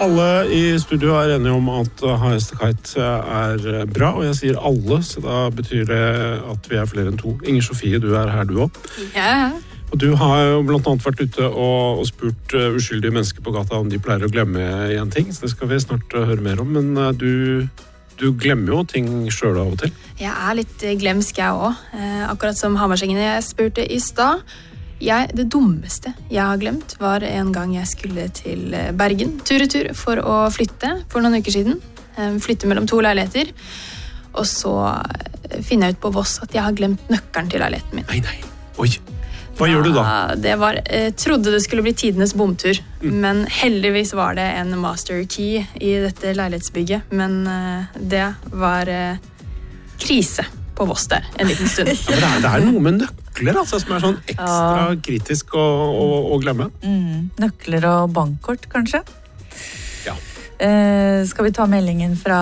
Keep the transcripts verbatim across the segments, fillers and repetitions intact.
Alle i studio er enige om at Highasakite er bra, og jeg sier alle, så da betyr det at vi er flere enn to. Inger Sofie, du er her du også. Ja. Og du har jo blant annet vært ute og, og spurt uh, uskyldige mennesker på gata om de pleier å glemme en ting, så det skal vi snart uh, høre mer om, men uh, du, du glemmer jo ting selv av og til. Jeg er litt glemsk jeg også, eh, akkurat som Hamarsengene jeg spurte i stad. Jeg, det dummeste jeg har glemt var en gang jeg skulle til Bergen, tur-retur, for å flytte for noen uker siden. Eh, flytte mellom to leiligheter, og så finner jeg ut på Voss at jeg har glemt nøkkelen til leiligheten min. Nei, nei, oi. Hva ja, gjør du da? Det var, jeg trodde det skulle bli tidenes bomtur, mm. men heldigvis var det en master key i dette leilighetsbygget, men det var krise på Voss der en liten stund. Ja, det, er, det er noe med nøkler altså, som er sånn ekstra ja. kritisk å, å, å glemme. Mm. Nøkler og bankkort, kanskje? Ja. Eh, skal vi ta meldingen fra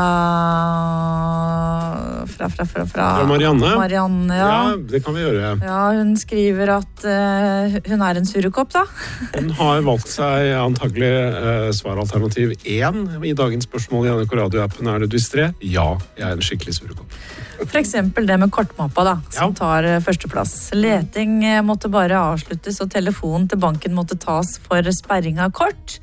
fra, fra, fra, fra, fra Marianne? Marianne, ja. Ja, det kan vi gjøre. Ja, hun skriver at uh, hun er en surrekopp, da. Hun har valgt seg antagelig uh, svaralternativ én i dagens spørsmål i N R K Radio-appen. Er det distré? Ja, jeg er en skikkelig surrekopp. For eksempel det med kortmappa, da, som ja. tar uh, førsteplass. Leting uh, måtte bare avsluttes, og telefonen til banken måtte tas for sperring av kort.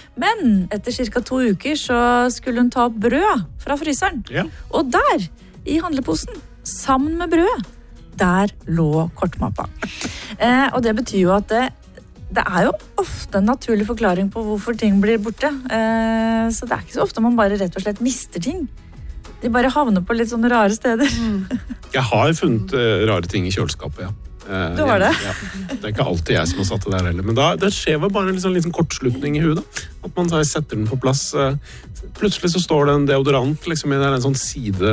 Men etter cirka to uker så skulle hun ta brød fra fryseren. Ja. Og der, i handleposen, sammen med brød, der lå kortmappa. Eh, og det betyr jo at det, det er jo ofte en naturlig forklaring på hvorfor ting blir borte. Eh, så det er ikke så ofte man bare rett og slett mister ting. De bare havner på litt sånne rare steder. Mm. Jeg har funnet uh, rare ting i kjøleskapet, ja. Du har det? Ja. Det er ikke alltid jeg som har satt det der heller, men da, det skjer vel bare en liksom, liksom kortslutning i huet da. At man setter den på plass. Plutselig så står det en deodorant liksom, i en sånn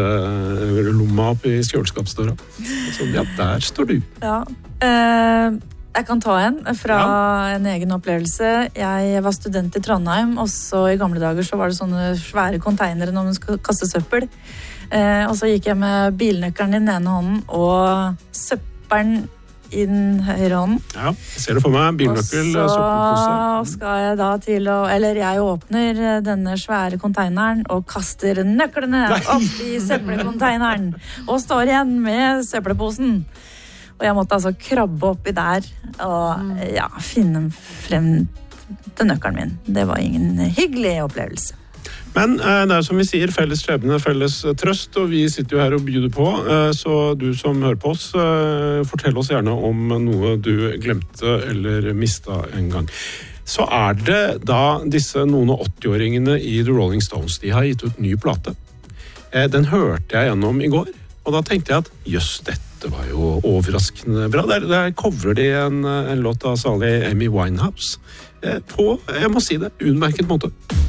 sidelomma opp i kjøleskapsdøra. Så ja, der står du. Ja. Eh, jeg kan ta en fra ja. en egen opplevelse. Jeg var student i Trondheim, og så i gamle dager så var det sånne svære containere når man skulle kaste søppel. Eh, og så gikk jeg med bilnøkkelen i den ene hånden og søppelen i den høyre hånden. Ja, jeg ser det for meg. Bilnøkkel, og så søppelpose. skal jeg da til å, eller jeg åpner denne svære konteineren og kaster nøklene opp i søppelkonteineren og står igjen med søppelposen. Og jeg måtte altså krabbe oppi der og ja, finne frem til nøkkelen min. Det var ingen hyggelig opplevelse. Men eh, det er som vi sier, felles skjebne, felles trøst, og vi sitter jo her og byr på, eh, så du som hører på oss, eh, fortell oss gjerne om noe du glemte eller mistet en gang. Så er det da disse noen og åtti-åringene i The Rolling Stones, de har gitt ut ny plate. Eh, den hørte jeg gjennom i går, og da tenkte jeg at, jøss, dette var jo overraskende bra. Der, der coverer de en, en låt av salig Amy Winehouse, eh, på, jeg må si det, utmerket måte.